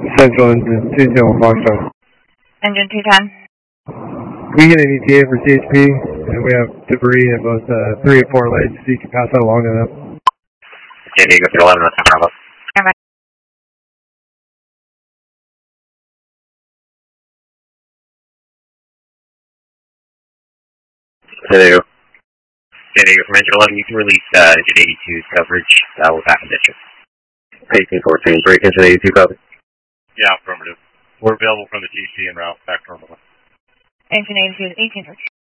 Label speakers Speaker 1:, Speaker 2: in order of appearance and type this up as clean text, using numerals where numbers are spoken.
Speaker 1: Central Engine 201 Foxtrot.
Speaker 2: Engine 210.
Speaker 1: We get an ETA for CHP, and we have debris at both 3 and 4 lanes, so you can pass that along to them.
Speaker 3: San Diego 11, that's Bravo. San Diego. San Diego from Engine 11, you can release Engine 82's coverage. We're back in district. 1814, break Engine 82 copy.
Speaker 4: Yeah, affirmative. We're available from the TC and route back to normal.
Speaker 2: Engine 82 is 18.